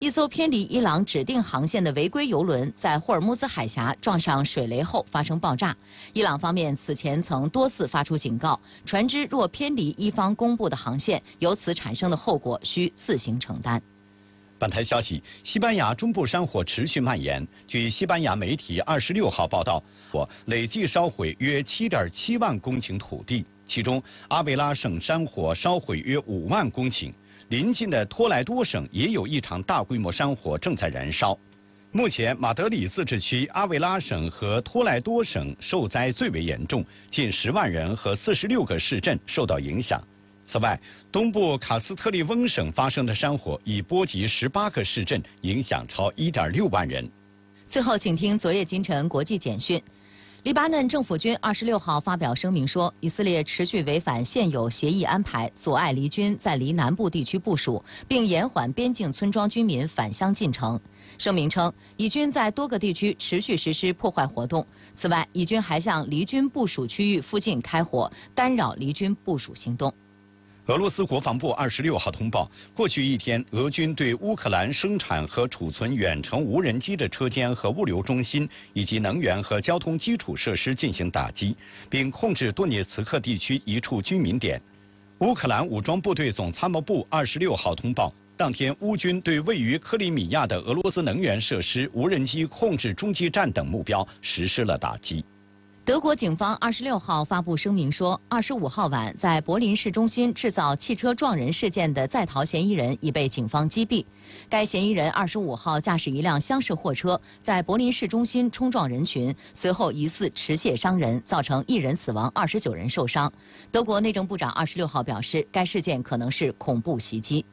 一艘偏离伊朗指定航线的违规油轮在霍尔木兹海峡撞上水雷后发生爆炸。伊朗方面此前曾多次发出警告，船只若偏离伊方公布的航线，由此产生的后果需自行承担。 本台消息，西班牙中部山火持续蔓延。据西班牙媒体26号报道，累计烧毁约7.7万公顷土地，其中阿维拉省山火烧毁约5万公顷。 邻近的托莱多省也有一场大规模山火正在燃烧。目前，马德里自治区、阿维拉省和托莱多省受灾最为严重，近10万人和46个市镇受到影响。此外，东部卡斯特利翁省发生的山火已波及18个市镇，影响超1.6万人。 最后，请听昨夜今晨国际简讯。 黎巴嫩政府军26号发表声明说，以色列持续违反现有协议安排，阻碍黎军在黎南部地区部署，并延缓边境村庄居民返乡进程。声明称，以军在多个地区持续实施破坏活动。此外，以军还向黎军部署区域附近开火，干扰黎军部署行动。 俄罗斯国防部26号通报，过去一天，俄军对乌克兰生产和储存远程无人机的车间和物流中心，以及能源和交通基础设施进行打击，并控制顿涅茨克地区一处居民点。乌克兰武装部队总参谋部26号通报，当天乌军对位于克里米亚的俄罗斯能源设施、无人机控制中继站等目标实施了打击。 德国警方26号发布声明说，25号晚在柏林市中心制造汽车撞人事件的在逃嫌疑人已被警方击毙。该嫌疑人25号驾驶一辆厢式货车在柏林市中心冲撞人群，随后疑似持械伤人，造成1人死亡，29人受伤。德国内政部长26号表示，该事件可能是恐怖袭击。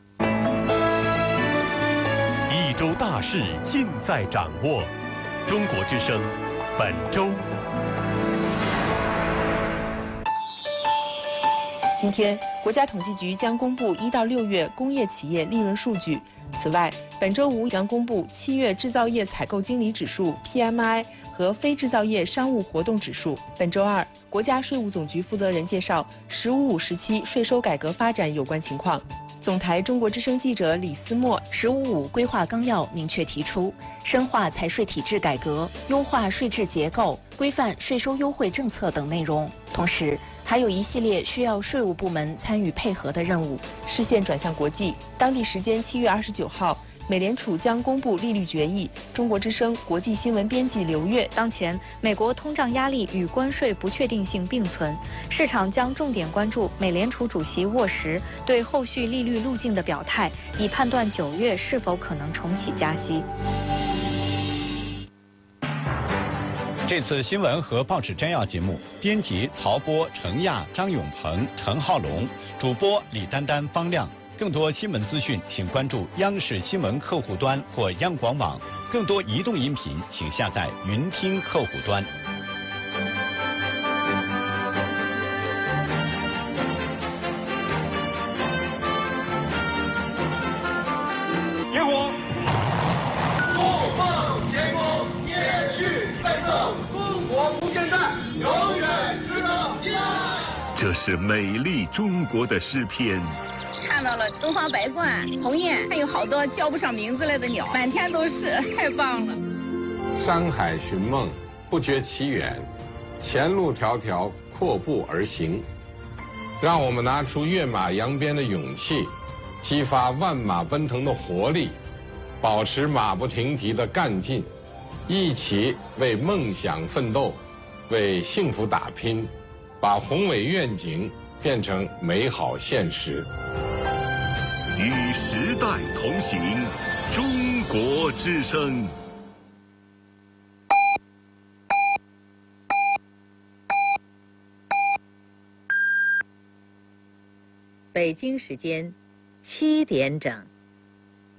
一周大事尽在掌握，中国之声本周。 今天，国家统计局将公布1到6月工业企业利润数据。此外，本周五将公布7月制造业采购经理指数 （PMI） 和非制造业商务活动指数。本周二，国家税务总局负责人介绍“十五五”时期税收改革发展有关情况。总台中国之声记者李思墨 “十五五”规划纲要明确提出，深化财税体制改革，优化税制结构，规范税收优惠政策等内容。同时，还有一系列需要税务部门参与配合的任务。视线转向国际，当地时间7月29号。 美联储将公布利率决议。中国之声国际新闻编辑刘月， 当前美国通胀压力与关税不确定性并存，市场将重点关注美联储主席沃什对后续利率路径的表态，以判断9月是否可能重启加息。 这次新闻和报纸摘要节目，编辑曹波、程亚、张永鹏、陈浩龙，主播李丹丹、方亮。 更多新闻资讯，请关注央视新闻客户端或央广网。更多移动音频，请下载云听客户端。 结果，后方结果延续奋斗，中国不间断，永远值得依赖。 这是美丽中国的诗篇。 看到了东方白鹳、鸿雁，还有好多叫不上名字来的鸟，满天都是，太棒了！ 山海寻梦，不觉其远，前路迢迢，阔步而行。让我们拿出跃马扬鞭的勇气，激发万马奔腾的活力，保持马不停蹄的干劲，一起为梦想奋斗，为幸福打拼，把宏伟愿景变成美好现实。 与时代同行，中国之声。 北京时间7点整。